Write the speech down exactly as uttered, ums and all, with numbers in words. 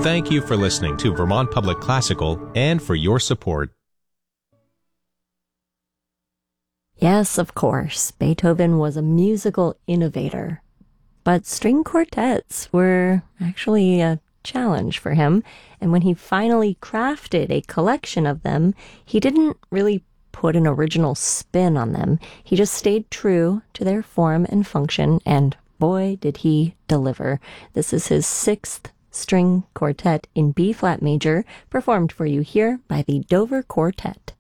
thank you for listening to Vermont Public Classical and for your support. Yes, of course, Beethoven was a musical innovator. But string quartets were actually a challenge for him, and when he finally crafted a collection of them, he didn't really put an original spin on them. He just stayed true to their form and function, and boy, did he deliver. This is his sixth string quartet in B-flat major, performed for you here by the Dover Quartet.